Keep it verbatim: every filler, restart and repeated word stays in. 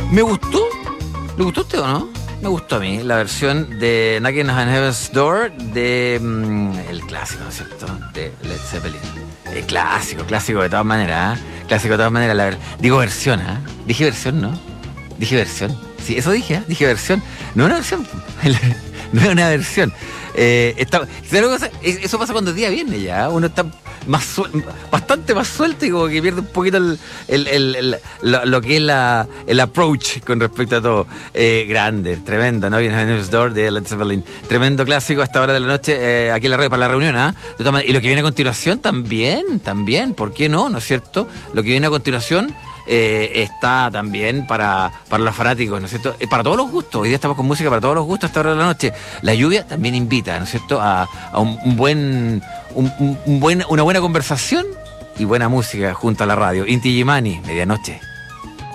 ¿Me gustó? ¿Le gustó a usted o no? Me gustó a mí la versión de Knocking on Heaven's Door de mm, el clásico, ¿no es cierto? De Led Zeppelin. El clásico, clásico de todas maneras, ¿eh? Clásico de todas maneras. La ver... Digo versión, ¿eh? Dije versión, ¿no? Dije versión. Sí, eso dije, ¿eh? Dije versión. No una versión. No es una versión. Eh, está... Eso pasa cuando el día viene ya. Uno está más suel... bastante más suelto y como que pierde un poquito el, el, el, el, lo, lo que es la, el approach con respecto a todo. Eh, grande, tremendo, ¿no? Viene Heaven's Door de Led Zeppelin. Tremendo clásico a esta hora de la noche eh, aquí en la radio para la reunión, ¿ah? ¿eh? Y lo que viene a continuación también, también, ¿por qué no? ¿No es cierto? Lo que viene a continuación eh, está también para, para los fanáticos, ¿no es cierto? Eh, para todos los gustos. Hoy día estamos con música para todos los gustos a esta hora de la noche. La lluvia también invita, ¿no es cierto? A, a un, un buen, un, un buen, una buena conversación y buena música junto a la radio. Inti Gimani, medianoche.